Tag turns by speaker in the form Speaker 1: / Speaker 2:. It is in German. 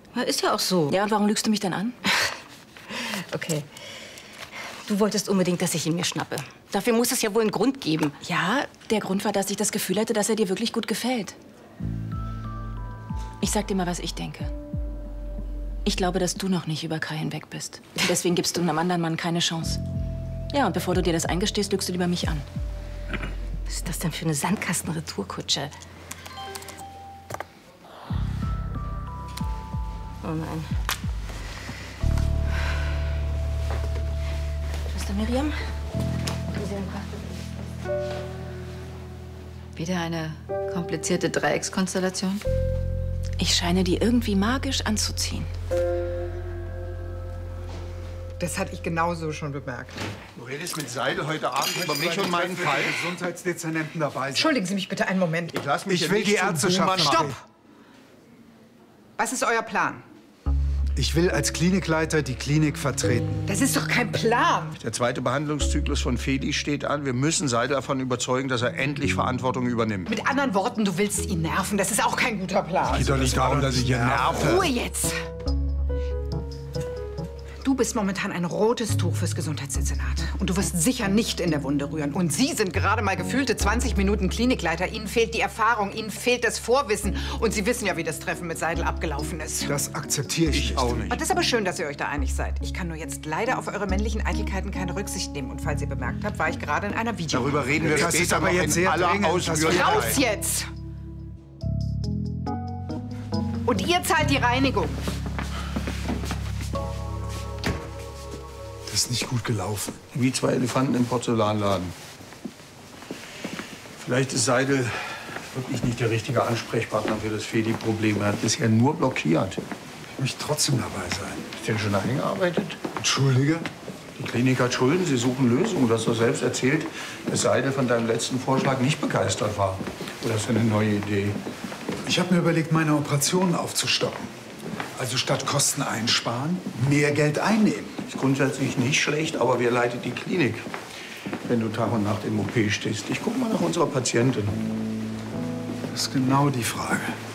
Speaker 1: Ja, ist ja auch so.
Speaker 2: Ja, und warum lügst du mich dann an?
Speaker 1: Okay. Du wolltest unbedingt, dass ich ihn mir schnappe. Dafür muss es ja wohl einen Grund geben.
Speaker 2: Ja, der Grund war, dass ich das Gefühl hatte, dass er dir wirklich gut gefällt. Ich sag dir mal, was ich denke. Ich glaube, dass du noch nicht über Kai hinweg bist. Deswegen gibst du einem anderen Mann keine Chance. Ja, und bevor du dir das eingestehst, lügst du lieber mich an.
Speaker 1: Was ist das denn für eine Sandkasten-Retourkutsche? Oh nein. Schwester Miriam?
Speaker 3: Wieder eine komplizierte Dreieckskonstellation?
Speaker 2: Ich scheine die irgendwie magisch anzuziehen.
Speaker 4: Das hatte ich genauso schon bemerkt.
Speaker 5: Du redest mit Seidel heute Abend über mich und meinen Fall.
Speaker 6: Gesundheitsdezernenten dabei sein.
Speaker 4: Entschuldigen Sie mich bitte einen Moment.
Speaker 5: Ich lass mich
Speaker 6: Ich will die Ärzteschaft
Speaker 4: Stopp!
Speaker 6: machen.
Speaker 4: Was ist euer Plan?
Speaker 6: Ich will als Klinikleiter die Klinik vertreten.
Speaker 4: Das ist doch kein Plan.
Speaker 5: Der zweite Behandlungszyklus von Fedi steht an. Wir müssen Seidel davon überzeugen, dass er endlich Verantwortung übernimmt.
Speaker 4: Mit anderen Worten, du willst ihn nerven. Das ist auch kein guter Plan.
Speaker 6: Es geht doch nicht darum, dass ich hier nerve.
Speaker 4: Ruhe jetzt! Du bist momentan ein rotes Tuch fürs Gesundheitsdezernat. Und du wirst sicher nicht in der Wunde rühren. Und Sie sind gerade mal gefühlte 20 Minuten Klinikleiter. Ihnen fehlt die Erfahrung, Ihnen fehlt das Vorwissen. Und Sie wissen ja, wie das Treffen mit Seidel abgelaufen ist.
Speaker 6: Das akzeptiere ich nicht.
Speaker 5: Auch nicht.
Speaker 4: Das ist aber schön, dass ihr euch da einig seid. Ich kann nur jetzt leider auf eure männlichen Eitelkeiten keine Rücksicht nehmen. Und falls ihr bemerkt habt, war ich gerade in einer Video.
Speaker 5: Darüber reden wir
Speaker 6: Das ist
Speaker 5: später
Speaker 6: aber
Speaker 5: noch
Speaker 6: jetzt
Speaker 5: in
Speaker 6: sehr
Speaker 5: aller
Speaker 6: dringend, dass wir-
Speaker 5: Ausführlichkeit.
Speaker 4: Raus jetzt! Und ihr zahlt die Reinigung.
Speaker 6: Das ist nicht gut gelaufen.
Speaker 5: Wie zwei Elefanten im Porzellanladen. Vielleicht ist Seidel wirklich nicht der richtige Ansprechpartner für das Fedi-Problem. Er hat bisher nur blockiert.
Speaker 6: Ich möchte trotzdem dabei sein.
Speaker 5: Ist denn schon eingearbeitet?
Speaker 6: Entschuldige?
Speaker 5: Die Klinik hat Schulden, sie suchen Lösungen. Du hast doch selbst erzählt, dass Seidel von deinem letzten Vorschlag nicht begeistert war. Oder ist das eine neue Idee?
Speaker 6: Ich habe mir überlegt, meine Operationen aufzustocken. Also statt Kosten einsparen, mehr Geld einnehmen.
Speaker 5: Ist grundsätzlich nicht schlecht, aber wer leitet die Klinik, wenn du Tag und Nacht im OP stehst? Ich guck mal nach unserer Patientin.
Speaker 6: Das ist genau die Frage.